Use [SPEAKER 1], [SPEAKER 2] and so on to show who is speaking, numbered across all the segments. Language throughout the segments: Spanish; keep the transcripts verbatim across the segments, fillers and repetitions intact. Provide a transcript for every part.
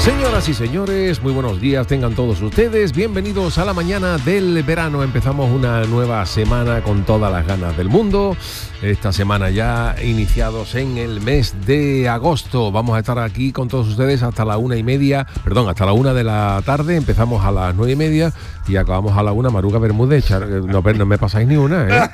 [SPEAKER 1] Señoras y señores, muy buenos días tengan todos ustedes. Bienvenidos a la mañana del verano. Empezamos una nueva semana con todas las ganas del mundo. Esta semana ya iniciados en el mes de agosto. Vamos a estar aquí con todos ustedes hasta la una y media, perdón, hasta la una de la tarde. Empezamos a las nueve y media y acabamos a la una. Maruga Bermúdez, no, no me pasáis ni una, ¿eh?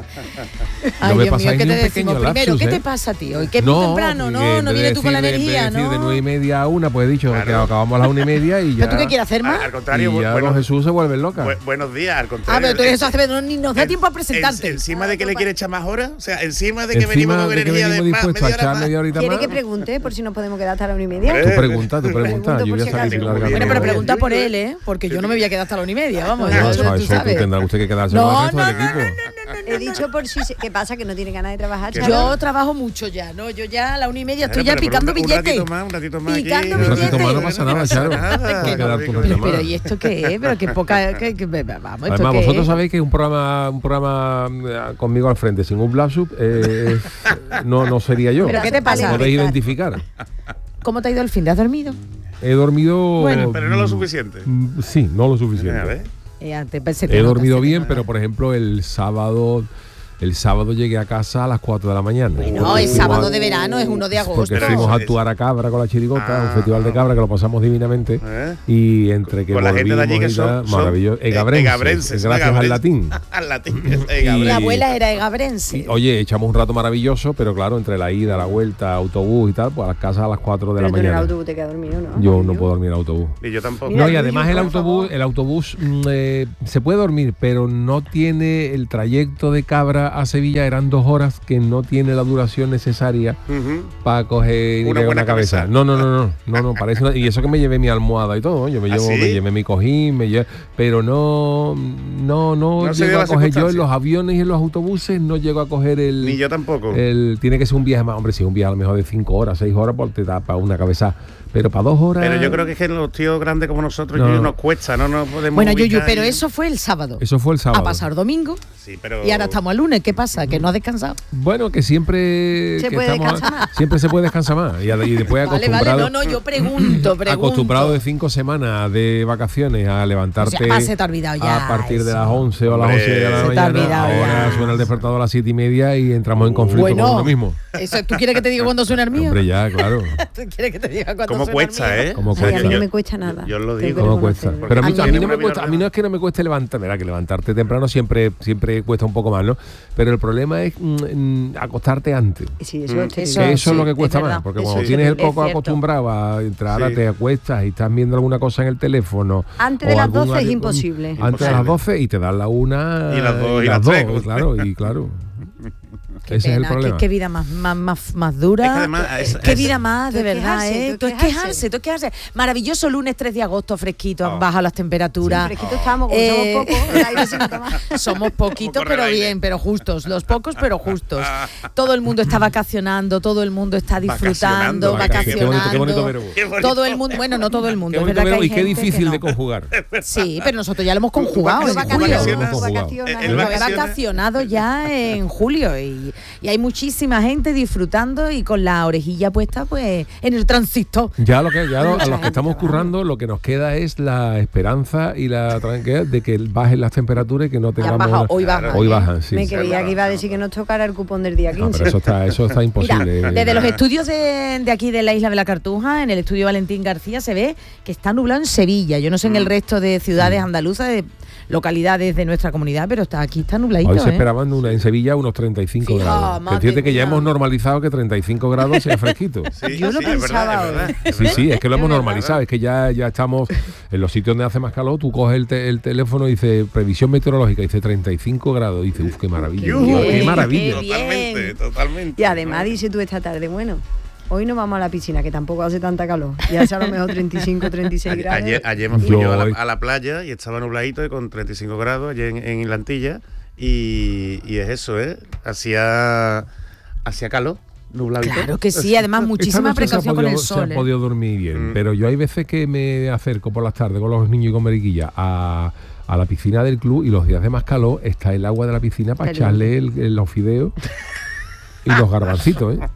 [SPEAKER 2] Ay,
[SPEAKER 1] no me
[SPEAKER 2] Dios
[SPEAKER 1] pasáis
[SPEAKER 2] mío, ¿qué
[SPEAKER 1] ni
[SPEAKER 2] te
[SPEAKER 1] un
[SPEAKER 2] decimos
[SPEAKER 1] pequeño
[SPEAKER 2] primero?
[SPEAKER 1] lapsus,
[SPEAKER 2] ¿Qué
[SPEAKER 1] ¿eh?
[SPEAKER 2] te pasa, tío? ¿Y qué
[SPEAKER 1] No,
[SPEAKER 2] muy temprano? No,
[SPEAKER 1] eh,
[SPEAKER 2] no vienes tú con la
[SPEAKER 1] de- de-
[SPEAKER 2] energía,
[SPEAKER 1] de decir
[SPEAKER 2] ¿no?
[SPEAKER 1] de nueve y media a una, pues he dicho
[SPEAKER 3] Claro.
[SPEAKER 1] que acabamos a las una y media y ya.
[SPEAKER 2] ¿Pero tú qué quieres hacer más?
[SPEAKER 3] Al, al contrario,
[SPEAKER 1] y ya
[SPEAKER 3] bueno,
[SPEAKER 1] los Jesús se vuelven locas.
[SPEAKER 3] bu- buenos días, al
[SPEAKER 2] Ah,
[SPEAKER 3] contrario.
[SPEAKER 2] pero tú eso hace no, ni nos da
[SPEAKER 3] En-
[SPEAKER 2] tiempo a
[SPEAKER 3] en-
[SPEAKER 2] presentarte.
[SPEAKER 3] encima de que le quiere echar más horas, o sea, encima de que
[SPEAKER 1] Encima
[SPEAKER 3] venimos con
[SPEAKER 1] de que
[SPEAKER 3] energía
[SPEAKER 1] venimos
[SPEAKER 3] de más,
[SPEAKER 1] dispuestos a
[SPEAKER 3] media hora
[SPEAKER 1] echar
[SPEAKER 3] más.
[SPEAKER 1] media horita
[SPEAKER 4] ¿Quiere
[SPEAKER 1] más.
[SPEAKER 4] que pregunte por si nos podemos quedar hasta la una y media?
[SPEAKER 3] Hombre,
[SPEAKER 1] Tú pregunta, tú pregunta.
[SPEAKER 4] Pregunto
[SPEAKER 1] Yo
[SPEAKER 4] por
[SPEAKER 1] voy a
[SPEAKER 4] si
[SPEAKER 1] salir
[SPEAKER 4] acaso.
[SPEAKER 1] larga.
[SPEAKER 2] Bueno, pero
[SPEAKER 3] Digo,
[SPEAKER 2] pregunta por
[SPEAKER 3] digo,
[SPEAKER 2] él, ¿eh? Porque yo no me voy a quedar hasta la una y media, vamos.
[SPEAKER 1] No,
[SPEAKER 2] eso
[SPEAKER 1] eso,
[SPEAKER 2] tú
[SPEAKER 1] eso
[SPEAKER 2] sabes.
[SPEAKER 1] tendrá usted que quedarse
[SPEAKER 2] No,
[SPEAKER 1] con el resto
[SPEAKER 2] no,
[SPEAKER 1] del
[SPEAKER 2] no,
[SPEAKER 1] equipo.
[SPEAKER 4] He dicho por si... se- ¿Qué pasa? ¿Que no tiene ganas de trabajar,
[SPEAKER 3] Que
[SPEAKER 4] chaval?
[SPEAKER 2] Yo trabajo mucho ya, ¿no? Yo ya a la una y media estoy
[SPEAKER 3] Bueno,
[SPEAKER 2] ya
[SPEAKER 3] pero
[SPEAKER 2] picando
[SPEAKER 3] un, un
[SPEAKER 2] billetes.
[SPEAKER 3] ratito más, un ratito más
[SPEAKER 2] Picando
[SPEAKER 3] aquí.
[SPEAKER 1] Un ratito más no
[SPEAKER 2] billetes.
[SPEAKER 1] pasa nada, Charo.
[SPEAKER 3] nada.
[SPEAKER 1] Va a
[SPEAKER 3] Que
[SPEAKER 1] quedar
[SPEAKER 3] no,
[SPEAKER 1] tu
[SPEAKER 3] que
[SPEAKER 2] Pero,
[SPEAKER 1] llamada.
[SPEAKER 2] pero ¿y esto qué es? Pero qué poca... Que, que- vamos, ¿esto
[SPEAKER 1] Además,
[SPEAKER 2] qué
[SPEAKER 1] vosotros
[SPEAKER 2] es?
[SPEAKER 1] sabéis que un programa, un programa eh, conmigo al frente sin un lapsus eh, es- no, no sería yo.
[SPEAKER 2] ¿Pero qué te pasa?
[SPEAKER 1] Podéis identificar.
[SPEAKER 2] ¿Cómo te ha ido el fin? ¿Te has dormido?
[SPEAKER 1] He dormido.
[SPEAKER 2] Bueno,
[SPEAKER 3] Pero no lo suficiente.
[SPEAKER 1] mm, Sí, no lo
[SPEAKER 3] A
[SPEAKER 1] suficiente.
[SPEAKER 3] ver.
[SPEAKER 2] Eh, antes, pues, se te
[SPEAKER 1] He
[SPEAKER 2] nota,
[SPEAKER 1] dormido
[SPEAKER 2] se te
[SPEAKER 1] bien,
[SPEAKER 2] nota.
[SPEAKER 1] pero por ejemplo el sábado, el sábado llegué a casa a las cuatro de la mañana.
[SPEAKER 2] No,
[SPEAKER 1] Porque
[SPEAKER 2] es
[SPEAKER 1] fuimos
[SPEAKER 2] sábado
[SPEAKER 1] a-
[SPEAKER 2] de verano, es uno de agosto.
[SPEAKER 1] Porque
[SPEAKER 3] Pero
[SPEAKER 1] fuimos a
[SPEAKER 3] es-
[SPEAKER 1] actuar a Cabra con la chirigota,
[SPEAKER 3] Ah,
[SPEAKER 1] un festival de Cabra que lo pasamos divinamente.
[SPEAKER 3] ¿Eh?
[SPEAKER 1] Y entre que
[SPEAKER 3] Con la gente de allí
[SPEAKER 1] volvimos
[SPEAKER 3] que
[SPEAKER 1] y tal,
[SPEAKER 3] son, son
[SPEAKER 1] maravilloso.
[SPEAKER 3] e-
[SPEAKER 1] Egabrenses,
[SPEAKER 3] egabrenses,
[SPEAKER 1] gracias al
[SPEAKER 3] egabrenses.
[SPEAKER 1] latín.
[SPEAKER 3] Al latín, es
[SPEAKER 2] Mi
[SPEAKER 3] egabrense.
[SPEAKER 2] abuela era egabrense.
[SPEAKER 1] Y, oye, echamos un rato maravilloso, pero claro, entre la ida, la vuelta, autobús y tal, pues a las casas a las cuatro de la
[SPEAKER 4] Pero tú en el
[SPEAKER 1] mañana.
[SPEAKER 4] autobús te quedas dormido, ¿no?
[SPEAKER 1] Yo no puedo dormir en autobús.
[SPEAKER 3] Y yo tampoco.
[SPEAKER 4] Mira,
[SPEAKER 1] No, y
[SPEAKER 4] Yuyu,
[SPEAKER 1] además el
[SPEAKER 4] por
[SPEAKER 1] autobús,
[SPEAKER 4] favor.
[SPEAKER 1] el autobús mm, eh, se puede dormir, pero no tiene el trayecto de Cabra a Sevilla, eran dos horas que no tiene la duración necesaria
[SPEAKER 3] Ujú.
[SPEAKER 1] para coger y
[SPEAKER 3] Una
[SPEAKER 1] pegar
[SPEAKER 3] buena
[SPEAKER 1] una cabeza.
[SPEAKER 3] cabeza.
[SPEAKER 1] No, no, no, no, no, no, parece una- y eso que me llevé mi almohada y todo, ¿no? Yo me
[SPEAKER 3] ¿Ah,
[SPEAKER 1] llevo,
[SPEAKER 3] sí?
[SPEAKER 1] me llevé mi cojín, me lle- pero no, no, no,
[SPEAKER 3] No se
[SPEAKER 1] llego
[SPEAKER 3] dio
[SPEAKER 1] a
[SPEAKER 3] la
[SPEAKER 1] coger yo en
[SPEAKER 3] circunstancia.
[SPEAKER 1] los aviones y en los autobuses, no llego a coger el.
[SPEAKER 3] Ni yo tampoco.
[SPEAKER 1] El, tiene que ser un viaje más, hombre, si es un viaje a lo mejor de cinco horas, seis horas, pues te da para una cabeza. Pero para dos horas.
[SPEAKER 3] Pero yo creo que es que los tíos grandes como nosotros
[SPEAKER 1] No.
[SPEAKER 3] Yuyu, nos cuesta, no nos podemos
[SPEAKER 2] Bueno, Yuyu,
[SPEAKER 3] ubicar
[SPEAKER 2] pero
[SPEAKER 3] y-
[SPEAKER 2] eso fue el sábado.
[SPEAKER 1] Eso fue el sábado.
[SPEAKER 2] Ha pasado domingo
[SPEAKER 3] Sí, pero...
[SPEAKER 2] y ahora estamos al lunes. ¿Qué pasa? ¿Que no has descansado?
[SPEAKER 1] Bueno, que siempre.
[SPEAKER 4] Se
[SPEAKER 1] que
[SPEAKER 4] puede
[SPEAKER 1] estamos-
[SPEAKER 4] descansar más.
[SPEAKER 1] Siempre se puede descansar más. Y, y después
[SPEAKER 2] Vale,
[SPEAKER 1] acostumbrado.
[SPEAKER 2] vale, no, no, yo pregunto, pregunto.
[SPEAKER 1] Acostumbrado de cinco semanas de vacaciones a levantarte
[SPEAKER 2] O sea, ah, se te ha olvidado ya
[SPEAKER 1] a partir de
[SPEAKER 2] eso.
[SPEAKER 1] las once o a las
[SPEAKER 3] Hombre,
[SPEAKER 1] once de la
[SPEAKER 2] se te ha
[SPEAKER 1] mañana.
[SPEAKER 2] olvidado
[SPEAKER 1] Ahora
[SPEAKER 2] ya.
[SPEAKER 1] suena el despertador a las siete y media y entramos en conflicto
[SPEAKER 2] Bueno,
[SPEAKER 1] con uno mismo.
[SPEAKER 2] Eso, ¿tú quieres que te diga cuándo suena el mío?
[SPEAKER 1] Hombre, ya, claro.
[SPEAKER 2] ¿Tú quieres que te diga cuándo
[SPEAKER 3] ¿Cómo
[SPEAKER 2] suena
[SPEAKER 3] cuesta,
[SPEAKER 2] el mío?
[SPEAKER 3] eh?
[SPEAKER 1] ¿Cómo
[SPEAKER 4] Ay, a
[SPEAKER 1] cuesta?
[SPEAKER 4] mí
[SPEAKER 3] Yo-
[SPEAKER 4] no me cuesta nada.
[SPEAKER 3] yo lo
[SPEAKER 4] tengo
[SPEAKER 3] digo.
[SPEAKER 4] que
[SPEAKER 1] ¿Cómo cuesta?
[SPEAKER 4] reconocerlo.
[SPEAKER 1] Pero a mí,
[SPEAKER 2] A mí
[SPEAKER 1] a mí no
[SPEAKER 3] una
[SPEAKER 1] me cuesta, a mí
[SPEAKER 3] vida
[SPEAKER 1] no es que no me cueste levantar, mira, que levantarte temprano siempre, siempre cuesta un poco más, ¿no? Pero el problema es mm, mm, acostarte antes.
[SPEAKER 4] Sí, eso,
[SPEAKER 3] Mm.
[SPEAKER 4] es
[SPEAKER 2] Eso-
[SPEAKER 1] Que eso es lo que
[SPEAKER 2] sí,
[SPEAKER 1] cuesta
[SPEAKER 2] es
[SPEAKER 1] más,
[SPEAKER 2] verdad.
[SPEAKER 1] porque
[SPEAKER 4] Eso
[SPEAKER 1] cuando
[SPEAKER 3] sí.
[SPEAKER 1] tienes el
[SPEAKER 2] Es
[SPEAKER 1] poco
[SPEAKER 2] cierto.
[SPEAKER 1] acostumbrado a entrar,
[SPEAKER 3] Sí.
[SPEAKER 1] te acuestas y estás viendo alguna cosa en el teléfono.
[SPEAKER 4] Antes
[SPEAKER 1] o
[SPEAKER 4] de las
[SPEAKER 1] algún
[SPEAKER 4] doce es
[SPEAKER 1] algo-
[SPEAKER 4] imposible.
[SPEAKER 1] Antes de las
[SPEAKER 3] Imposible.
[SPEAKER 1] doce y te dan la una
[SPEAKER 3] Y las dos, y
[SPEAKER 1] las
[SPEAKER 3] las
[SPEAKER 1] dos,
[SPEAKER 3] tres.
[SPEAKER 1] claro, y claro.
[SPEAKER 2] Qué
[SPEAKER 1] Ese es el
[SPEAKER 2] pena,
[SPEAKER 1] problema.
[SPEAKER 2] Qué, qué vida más, más, más, más dura.
[SPEAKER 3] Es que además, es-
[SPEAKER 2] qué
[SPEAKER 3] es-
[SPEAKER 2] vida más, de
[SPEAKER 4] Todo es
[SPEAKER 2] verdad,
[SPEAKER 4] quejarse,
[SPEAKER 2] ¿eh?
[SPEAKER 4] todo es
[SPEAKER 2] Todo es
[SPEAKER 4] quejarse.
[SPEAKER 2] quejarse, todo es quejarse. Maravilloso lunes tres de agosto, fresquito, han
[SPEAKER 3] Oh.
[SPEAKER 2] bajado las temperaturas.
[SPEAKER 4] Fresquito estamos, como
[SPEAKER 2] Eh,
[SPEAKER 4] somos pocos, el aire se nota más.
[SPEAKER 2] Somos poquitos,
[SPEAKER 3] corre el
[SPEAKER 2] pero
[SPEAKER 3] aire.
[SPEAKER 2] bien, pero justos. Los pocos, pero justos. Todo el mundo está vacacionando, todo el mundo está disfrutando,
[SPEAKER 3] Vacacionando,
[SPEAKER 1] Qué bonito, qué bonito
[SPEAKER 2] vacacionando.
[SPEAKER 1] verbo.
[SPEAKER 3] Qué bonito.
[SPEAKER 2] Todo el mundo, bueno, no todo el mundo.
[SPEAKER 1] Qué
[SPEAKER 2] es
[SPEAKER 1] bonito
[SPEAKER 2] verdad que
[SPEAKER 1] verbo
[SPEAKER 2] hay
[SPEAKER 1] y qué
[SPEAKER 2] gente que
[SPEAKER 1] difícil
[SPEAKER 2] no.
[SPEAKER 1] de conjugar.
[SPEAKER 2] Sí, pero nosotros ya lo hemos conjugado en
[SPEAKER 4] Vacaciones,
[SPEAKER 2] julio.
[SPEAKER 3] vacaciones.
[SPEAKER 1] Conjugado.
[SPEAKER 4] vacaciones.
[SPEAKER 3] El
[SPEAKER 2] Lo he
[SPEAKER 3] vacaciones.
[SPEAKER 2] vacacionado ya en julio y, y hay muchísima gente disfrutando y con la orejilla puesta pues en el transistor.
[SPEAKER 1] Ya lo que ya lo- a
[SPEAKER 2] Mucha
[SPEAKER 1] los que
[SPEAKER 2] gente
[SPEAKER 1] estamos
[SPEAKER 2] trabajando.
[SPEAKER 1] currando, lo que nos queda es la esperanza y la tranquilidad de que bajen las temperaturas y que no
[SPEAKER 2] Ya han
[SPEAKER 1] tengamos
[SPEAKER 2] bajado, hoy
[SPEAKER 3] Claro.
[SPEAKER 2] bajan.
[SPEAKER 1] hoy
[SPEAKER 2] ¿eh?
[SPEAKER 1] bajan, sí.
[SPEAKER 4] Me
[SPEAKER 1] sí.
[SPEAKER 4] creía que iba a decir que nos tocara el cupón del día
[SPEAKER 1] No,
[SPEAKER 4] quince.
[SPEAKER 1] pero eso está eso está
[SPEAKER 2] Mira,
[SPEAKER 1] imposible.
[SPEAKER 2] desde los estudios de, de aquí de la isla de la Cartuja, en el estudio Valentín García, se ve que está nublado en Sevilla. Yo no sé en el resto de ciudades andaluzas, de localidades de nuestra comunidad, pero está aquí está nubladito.
[SPEAKER 1] Hoy se
[SPEAKER 2] ¿eh?
[SPEAKER 1] esperaban una, en Sevilla unos treinta y cinco
[SPEAKER 2] Fija,
[SPEAKER 1] grados. Que
[SPEAKER 2] madre
[SPEAKER 1] entiende que ya
[SPEAKER 2] mía.
[SPEAKER 1] hemos normalizado que treinta y cinco grados sea fresquito.
[SPEAKER 3] Sí,
[SPEAKER 4] Yo lo
[SPEAKER 3] sí, es
[SPEAKER 4] pensaba
[SPEAKER 3] verdad, es verdad, es
[SPEAKER 1] Sí,
[SPEAKER 3] verdad.
[SPEAKER 1] sí, es que lo hemos
[SPEAKER 4] Es verdad.
[SPEAKER 1] normalizado, es que ya, ya estamos en los sitios donde hace más calor, tú coges el, te- el teléfono y dice previsión meteorológica, dice treinta y cinco grados, y dice, uff, qué maravilla,
[SPEAKER 3] Yujú,
[SPEAKER 1] tío, qué
[SPEAKER 2] bien,
[SPEAKER 1] maravilla.
[SPEAKER 2] qué
[SPEAKER 3] Totalmente,
[SPEAKER 2] bien.
[SPEAKER 3] totalmente.
[SPEAKER 4] Y además dice tú esta tarde, bueno, hoy no vamos a la piscina, que tampoco hace tanta calor. Ya hace a lo mejor treinta y cinco, treinta y seis
[SPEAKER 3] Ayer,
[SPEAKER 4] grados.
[SPEAKER 3] ayer, ayer me fui
[SPEAKER 1] Yo
[SPEAKER 3] yo a
[SPEAKER 1] hoy-
[SPEAKER 3] la, a la playa y estaba nubladito y con treinta y cinco grados ayer en, en Lantilla y, y es eso, ¿eh? Hacía, hacía calor, nubladito.
[SPEAKER 2] Claro que sí, además
[SPEAKER 1] Esta
[SPEAKER 2] muchísima
[SPEAKER 1] noche se ha
[SPEAKER 2] precaución con
[SPEAKER 1] podido-
[SPEAKER 2] el
[SPEAKER 1] Se
[SPEAKER 2] sol.
[SPEAKER 1] ha
[SPEAKER 2] ¿eh?
[SPEAKER 1] podido dormir bien,
[SPEAKER 3] Mm.
[SPEAKER 1] pero yo hay veces que me acerco por las tardes con los niños y con Mariquilla a, a la piscina del club y los días de más calor está el agua de la piscina para
[SPEAKER 4] Pero-
[SPEAKER 1] echarle el- el- los fideos. Y los garbancitos, ¿eh?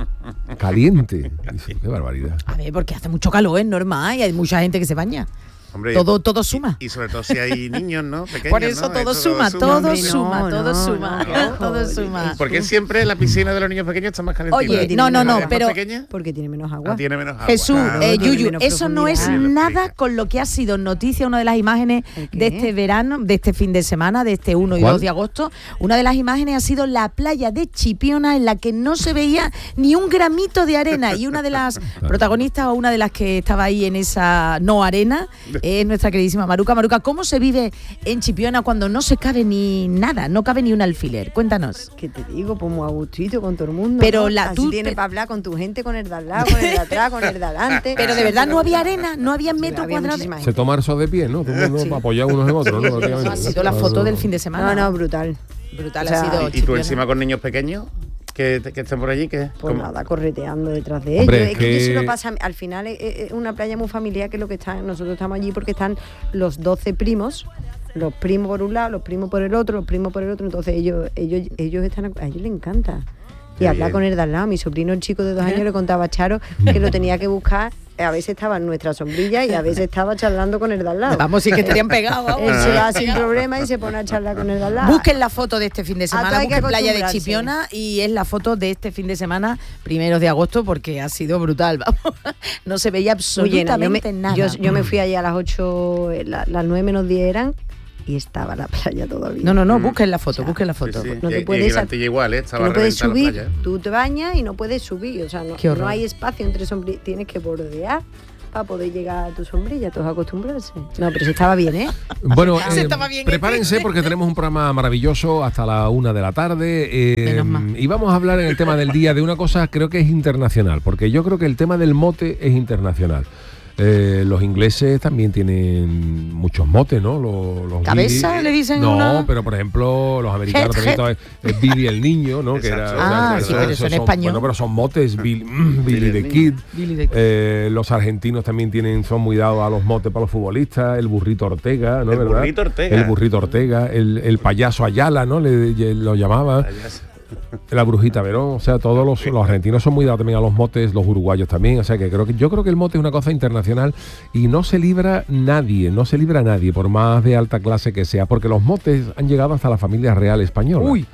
[SPEAKER 1] Caliente. Dice, qué barbaridad.
[SPEAKER 2] A ver, porque hace mucho calor, es normal, y hay mucha gente que se baña. Hombre, todo, todo suma.
[SPEAKER 3] Y, y sobre todo si hay niños, ¿no? Pequeños,
[SPEAKER 2] por eso
[SPEAKER 3] ¿no?
[SPEAKER 2] todo,
[SPEAKER 3] Esto
[SPEAKER 2] suma, todo
[SPEAKER 3] Hombre,
[SPEAKER 2] suma,
[SPEAKER 4] no,
[SPEAKER 2] todo
[SPEAKER 4] no,
[SPEAKER 2] suma,
[SPEAKER 4] no, no.
[SPEAKER 2] todo suma.
[SPEAKER 3] ¿Por qué siempre la piscina de los niños pequeños está más calentita?
[SPEAKER 2] Oye, no, no, no, pero...
[SPEAKER 3] pequeña?
[SPEAKER 4] Porque tiene menos agua.
[SPEAKER 3] Ah, tiene menos agua.
[SPEAKER 2] Jesús,
[SPEAKER 3] Claro,
[SPEAKER 2] eh,
[SPEAKER 3] tiene
[SPEAKER 2] Yuyu,
[SPEAKER 3] menos
[SPEAKER 2] eso no es
[SPEAKER 3] profundidad.
[SPEAKER 2] nada con lo que ha sido noticia, una de las imágenes de este verano, de este fin de semana, de este uno y
[SPEAKER 1] ¿Cuál?
[SPEAKER 2] dos de agosto. Una de las imágenes ha sido la playa de Chipiona, en la que no se veía ni un gramito de arena. Y una de las protagonistas, o una de las que estaba ahí en esa no arena, es nuestra queridísima Maruca. Maruca, ¿cómo se vive en Chipiona cuando no se cabe ni nada, no cabe ni un alfiler? Cuéntanos.
[SPEAKER 4] ¿Qué te digo? Pues muy a gustito con todo el mundo.
[SPEAKER 2] Pero
[SPEAKER 4] ¿no?
[SPEAKER 2] la-
[SPEAKER 4] Así
[SPEAKER 2] tú
[SPEAKER 4] tienes
[SPEAKER 2] te-
[SPEAKER 4] para hablar con tu gente, con el de al lado, con el de atrás, con el de adelante.
[SPEAKER 2] Pero de verdad no había arena, no había
[SPEAKER 4] Sí,
[SPEAKER 2] metro
[SPEAKER 4] había
[SPEAKER 2] cuadrado.
[SPEAKER 4] muchísima
[SPEAKER 1] Se
[SPEAKER 4] gente.
[SPEAKER 1] toma eso de pie, ¿no? Todo el mundo
[SPEAKER 4] Sí.
[SPEAKER 1] apoyado unos en otros, ¿no? Prácticamente,
[SPEAKER 2] Ha
[SPEAKER 1] ¿no?
[SPEAKER 2] sido la foto del fin de semana.
[SPEAKER 4] No, no, brutal.
[SPEAKER 2] Brutal
[SPEAKER 4] O sea,
[SPEAKER 2] ha sido
[SPEAKER 3] ¿Y, y tú
[SPEAKER 2] Chipiona.
[SPEAKER 3] encima con niños pequeños que, que estén por allí? Que,
[SPEAKER 4] Pues
[SPEAKER 3] ¿cómo?
[SPEAKER 4] nada, correteando detrás de
[SPEAKER 1] Hombre,
[SPEAKER 4] ellos. Es que,
[SPEAKER 1] que-
[SPEAKER 4] eso lo pasa, al final es, es una playa muy familiar, que es lo que está, nosotros estamos allí porque están los doce primos, los primos por un lado, los primos por el otro, los primos por el otro, entonces ellos, ellos, ellos están, a ellos les encanta. Y
[SPEAKER 3] Qué
[SPEAKER 4] hablar
[SPEAKER 3] bien.
[SPEAKER 4] con el de al lado, mi sobrino, el chico de dos años, le contaba a Charo que lo tenía que buscar, a veces estaba en nuestra sombrilla y a veces estaba charlando con el de al lado.
[SPEAKER 2] Vamos, sí que estarían pegados. vamos.
[SPEAKER 4] Él se va sin problema y se pone a charlar con el de al lado.
[SPEAKER 2] Busquen la foto de este fin de
[SPEAKER 4] A todo
[SPEAKER 2] semana,
[SPEAKER 4] hay que
[SPEAKER 2] busquen playa de
[SPEAKER 4] acostumbrarse.
[SPEAKER 2] Chipiona y es la foto de este fin de semana, primeros de agosto, porque ha sido brutal, vamos. No se veía
[SPEAKER 4] Muy llena. Yo me,
[SPEAKER 2] absolutamente nada.
[SPEAKER 4] yo, yo me fui allí a las ocho, la- las nueve menos diez eran, y estaba la playa todavía.
[SPEAKER 2] No, no, no,
[SPEAKER 3] Mm.
[SPEAKER 2] busquen la foto,
[SPEAKER 4] O sea,
[SPEAKER 2] busquen la
[SPEAKER 3] Sí,
[SPEAKER 2] foto.
[SPEAKER 3] sí.
[SPEAKER 4] No
[SPEAKER 3] y,
[SPEAKER 4] te
[SPEAKER 3] y
[SPEAKER 4] puedes
[SPEAKER 3] en
[SPEAKER 4] sal-
[SPEAKER 3] la Antilla igual, ¿eh?
[SPEAKER 4] Que
[SPEAKER 3] Estaba
[SPEAKER 4] no puedes
[SPEAKER 3] reventada la
[SPEAKER 4] subir,
[SPEAKER 3] playa, ¿eh?
[SPEAKER 4] tú te bañas y no puedes subir, o sea, no,
[SPEAKER 2] Qué horror.
[SPEAKER 4] no hay espacio entre sombrillas, tienes que bordear para poder llegar a tu sombrilla, todos acostumbrarse. No, pero se estaba bien, ¿eh?
[SPEAKER 1] Bueno,
[SPEAKER 2] Se
[SPEAKER 1] eh,
[SPEAKER 2] estaba bien,
[SPEAKER 1] prepárense
[SPEAKER 2] ¿eh?
[SPEAKER 1] porque tenemos un programa maravilloso hasta la una de la tarde. eh,
[SPEAKER 2] Menos mal.
[SPEAKER 1] y vamos a hablar en el tema del día de una cosa creo que es internacional, porque yo creo que el tema del mote es internacional. Eh, los ingleses también tienen muchos motes, ¿no? Los, los
[SPEAKER 2] ¿Cabeza
[SPEAKER 1] Billy-
[SPEAKER 2] le dicen
[SPEAKER 1] No,
[SPEAKER 2] una?
[SPEAKER 1] pero por ejemplo, los americanos
[SPEAKER 2] Head,
[SPEAKER 1] también es, es Billy el niño, ¿no? Que era,
[SPEAKER 3] Exacto.
[SPEAKER 2] Ah,
[SPEAKER 1] eso-
[SPEAKER 2] sí, pero eso en
[SPEAKER 1] son-
[SPEAKER 2] español.
[SPEAKER 1] Bueno, pero son motes, Billy, mm, Billy
[SPEAKER 3] Billy
[SPEAKER 1] the
[SPEAKER 3] el
[SPEAKER 1] Kid.
[SPEAKER 3] niño.
[SPEAKER 2] Billy the Kid.
[SPEAKER 1] Eh, los argentinos también tienen, son muy dados a los motes para los futbolistas, el burrito Ortega, ¿no?
[SPEAKER 3] El
[SPEAKER 1] ¿verdad?
[SPEAKER 3] burrito Ortega.
[SPEAKER 1] El burrito Ortega, el, el payaso Ayala, ¿no? Le, le- lo llamaba.
[SPEAKER 3] Allá se-
[SPEAKER 1] La brujita Verón, o sea, todos los, los argentinos son muy dados también a los motes, los uruguayos también, o sea que creo que yo creo que el mote es una cosa internacional y no se libra nadie, no se libra nadie, por más de alta clase que sea, porque los motes han llegado hasta la familia real española.
[SPEAKER 2] Uy.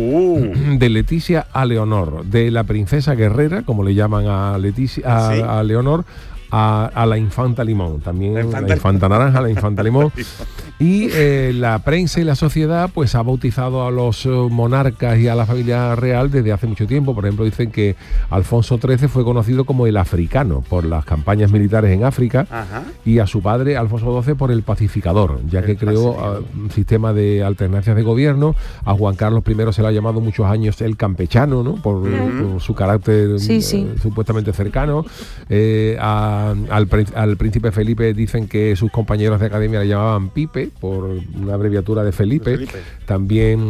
[SPEAKER 3] Uh,
[SPEAKER 1] De Leticia a Leonor, de la princesa guerrera, como le llaman a Leticia, a,
[SPEAKER 3] Sí.
[SPEAKER 1] a Leonor, a, a la infanta limón, también
[SPEAKER 3] La
[SPEAKER 1] la
[SPEAKER 3] infanta-
[SPEAKER 1] infanta, naranja, la infanta limón. Y eh, la prensa y la sociedad pues ha bautizado a los eh, monarcas y a la familia real desde hace mucho tiempo. Por ejemplo, dicen que Alfonso trece fue conocido como el africano por las campañas militares en África
[SPEAKER 3] Ajá.
[SPEAKER 1] y a su padre Alfonso doce por el pacificador, ya
[SPEAKER 3] El
[SPEAKER 1] que creó
[SPEAKER 3] pacificador.
[SPEAKER 1] uh, un sistema de alternancias de gobierno. A Juan Carlos primero se le ha llamado muchos años el campechano, ¿no? Por,
[SPEAKER 3] Ujú.
[SPEAKER 1] por su carácter
[SPEAKER 2] Sí,
[SPEAKER 1] eh,
[SPEAKER 2] sí.
[SPEAKER 1] supuestamente cercano. Eh, a- al, prín- al príncipe Felipe dicen que sus compañeros de academia le llamaban Pipe, por una abreviatura de Felipe.
[SPEAKER 3] De Felipe.
[SPEAKER 1] También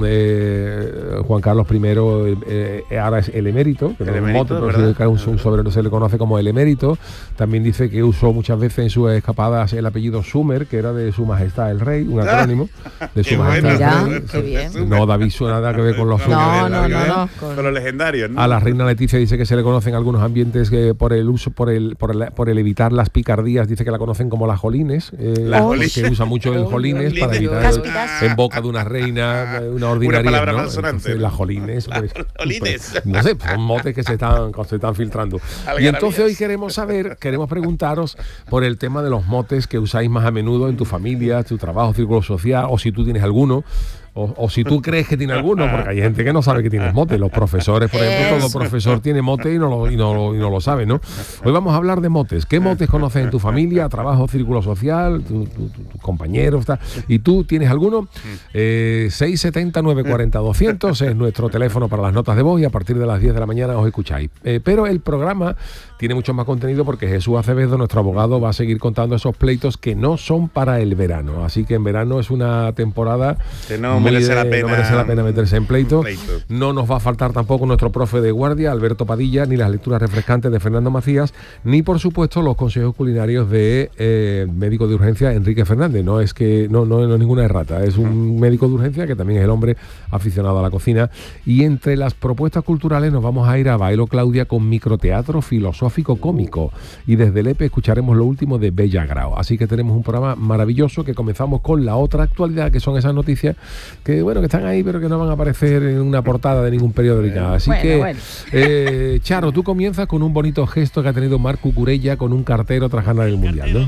[SPEAKER 1] eh, Juan Carlos primero eh, eh, ahora es el emérito, que
[SPEAKER 3] El
[SPEAKER 1] no es un
[SPEAKER 3] emérito,
[SPEAKER 1] mote, pero
[SPEAKER 3] ¿verdad?
[SPEAKER 1] sí que un, un sobrero se le conoce como el emérito. También dice que usó muchas veces en sus escapadas el apellido Sumer, que era de su majestad el rey, un acrónimo de su
[SPEAKER 3] Qué
[SPEAKER 1] majestad
[SPEAKER 3] bueno.
[SPEAKER 2] Mira,
[SPEAKER 1] el rey.
[SPEAKER 2] qué bien.
[SPEAKER 1] No, David, eso nada que ver con los
[SPEAKER 2] No,
[SPEAKER 1] Sumer.
[SPEAKER 2] no, no, no.
[SPEAKER 3] Con los legendarios, ¿no?
[SPEAKER 1] A la reina Leticia dice que se le conocen algunos ambientes que por el uso, por el, por el, por el evitar las picardías, dice que la conocen como las jolines, eh,
[SPEAKER 3] Las
[SPEAKER 1] que
[SPEAKER 3] jolines.
[SPEAKER 1] usa mucho el jolines para evitar
[SPEAKER 4] Cáspidas.
[SPEAKER 1] en boca de una reina eh, una ordinaria,
[SPEAKER 3] palabra
[SPEAKER 1] ¿no?
[SPEAKER 3] malsonante,
[SPEAKER 1] Entonces,
[SPEAKER 3] ¿no?
[SPEAKER 1] las jolines,
[SPEAKER 3] Las
[SPEAKER 1] pues,
[SPEAKER 3] jolines.
[SPEAKER 1] pues, no sé, son motes que se están, que se están filtrando. Y
[SPEAKER 3] Algarabías.
[SPEAKER 1] entonces hoy queremos saber, queremos preguntaros por el tema de los motes que usáis más a menudo en tu familia, tu trabajo, círculo social, o si tú tienes alguno. O, o si tú crees que tiene alguno, porque hay gente que no sabe que tienes mote. Los profesores, por ejemplo, todo
[SPEAKER 2] Eso.
[SPEAKER 1] profesor tiene mote y no, lo, y, no, lo- y no lo sabe, ¿no? Hoy vamos a hablar de motes. ¿Qué motes conoces en tu familia, trabajo, círculo social, tu- tu- tu- tus compañeros? tal? ¿Y tú tienes alguno? Eh, seis siete cero, nueve cuatro cero, doscientos es nuestro teléfono para las notas de voz y a partir de las diez de la mañana os escucháis. Eh, pero el programa tiene mucho más contenido porque Jesús Acevedo, nuestro abogado, va a seguir contando esos pleitos que no son para el verano. Así que en verano es una temporada
[SPEAKER 3] Que no
[SPEAKER 1] muy
[SPEAKER 3] merece
[SPEAKER 1] de-
[SPEAKER 3] la pena.
[SPEAKER 1] no merece la pena meterse en pleito.
[SPEAKER 3] pleito.
[SPEAKER 1] No nos va a faltar tampoco nuestro profe de guardia, Alberto Padilla, ni las lecturas refrescantes de Fernando Macías, ni por supuesto los consejos culinarios de eh, médico de urgencia Enrique Fernández. No es que no, no, no es ninguna errata, es un médico de urgencia que también es el hombre aficionado a la cocina. Y entre las propuestas culturales nos vamos a ir a Bailo Claudia con microteatro filosófico cómico. Y desde el E P E escucharemos lo último de Bella Grao. Así que tenemos un programa maravilloso que comenzamos con la otra actualidad, que son esas noticias que bueno que están ahí pero que no van a aparecer en una portada de ningún periódico ni nada. Así
[SPEAKER 2] Bueno,
[SPEAKER 1] que
[SPEAKER 2] bueno.
[SPEAKER 1] eh, Charo, tú comienzas con un bonito gesto que ha tenido Marc Cucurella con un cartero tras ganar el Mundial, ¿no?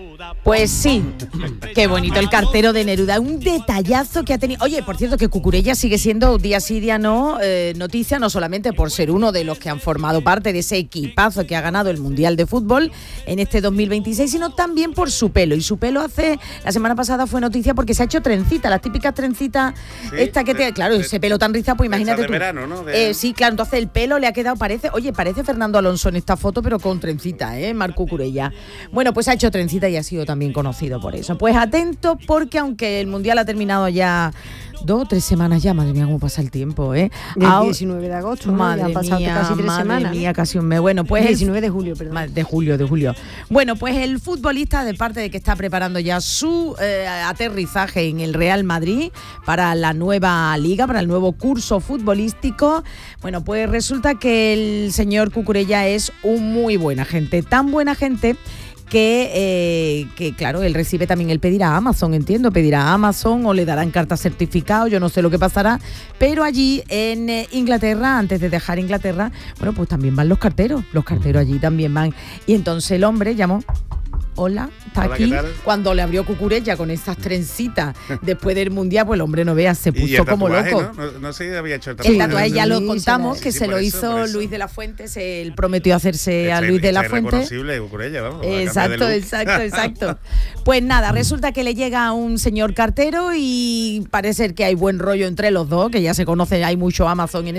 [SPEAKER 2] Pues sí, qué bonito el cartero de Neruda, un detallazo que ha tenido. Oye, por cierto, que Cucurella sigue siendo día sí, día no, eh, noticia, no solamente por ser uno de los que han formado parte de ese equipazo que ha ganado el Mundial de Fútbol en este dos mil veintiséis, sino también por su pelo. Y su pelo hace, la semana pasada fue noticia porque se ha hecho trencita, las típicas trencitas,
[SPEAKER 3] Sí,
[SPEAKER 2] esta que te,
[SPEAKER 3] de-
[SPEAKER 2] claro,
[SPEAKER 3] de-
[SPEAKER 2] ese pelo tan rizado, pues imagínate
[SPEAKER 3] de
[SPEAKER 2] tú.
[SPEAKER 3] verano, ¿no? De-
[SPEAKER 2] Eh, sí, claro, entonces el pelo le ha quedado, parece, oye, parece Fernando Alonso en esta foto, pero con trencita, ¿eh? Marc Cucurella. Bueno, pues ha hecho trencita y ha sido también conocido por eso. Pues atento, porque aunque el Mundial ha terminado ya dos o tres semanas ya, madre mía, cómo pasa el tiempo, ¿eh?
[SPEAKER 4] El
[SPEAKER 2] Ahora-
[SPEAKER 4] diecinueve de agosto, ¿no?
[SPEAKER 2] Madre
[SPEAKER 4] Ya han pasado
[SPEAKER 2] mía,
[SPEAKER 4] casi tres
[SPEAKER 2] madre
[SPEAKER 4] semanas.
[SPEAKER 2] mía, casi un mes. Bueno, pues el-
[SPEAKER 4] diecinueve de julio, perdón.
[SPEAKER 2] Ma- De julio, de julio. Bueno, pues el futbolista, de parte de que está preparando ya su eh, aterrizaje en el Real Madrid para la nueva liga, para el nuevo curso futbolístico, bueno, pues resulta que el señor Cucurella es un muy buena gente, tan buena gente que, eh, que claro, él recibe también, él pedirá a Amazon, entiendo, pedirá a Amazon o le darán carta certificado, yo no sé lo que pasará, pero allí en eh, Inglaterra, antes de dejar Inglaterra, bueno, pues también van los carteros, los carteros allí también van, y entonces el hombre llamó, hola, está
[SPEAKER 3] Hola, ¿qué
[SPEAKER 2] aquí,
[SPEAKER 3] tal?
[SPEAKER 2] cuando le abrió Cucurella con esas trencitas después del Mundial, pues el hombre no vea, se
[SPEAKER 3] Y- y el
[SPEAKER 2] puso como
[SPEAKER 3] tatuaje,
[SPEAKER 2] loco.
[SPEAKER 3] ¿no? No, no sé si había hecho el
[SPEAKER 2] El
[SPEAKER 3] tatuaje.
[SPEAKER 2] tatuaje ya lo
[SPEAKER 4] Sí,
[SPEAKER 2] contamos,
[SPEAKER 4] sí,
[SPEAKER 2] que
[SPEAKER 3] sí,
[SPEAKER 2] se
[SPEAKER 3] por
[SPEAKER 2] lo
[SPEAKER 3] eso,
[SPEAKER 2] hizo
[SPEAKER 3] por eso.
[SPEAKER 2] Luis de la Fuente, él prometió hacerse a
[SPEAKER 3] Este-
[SPEAKER 2] Luis de la
[SPEAKER 3] este
[SPEAKER 2] Fuente.
[SPEAKER 3] reconocible, Cucurella, vamos, a cambiar de
[SPEAKER 2] Exacto,
[SPEAKER 3] look.
[SPEAKER 2] exacto, exacto. Pues nada, resulta que le llega un señor cartero y parece ser que hay buen rollo entre los dos, que ya se conoce, hay mucho Amazon en